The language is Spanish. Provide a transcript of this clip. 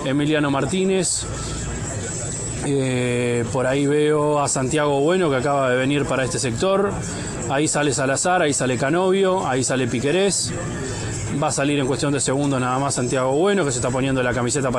Emiliano Martínez. Por ahí veo a Santiago Bueno, que acaba de venir para este sector. Ahí sale Salazar, ahí sale Canovio, ahí sale Piquerés. Va a salir en cuestión de segundos nada más Santiago Bueno, que se está poniendo la camiseta para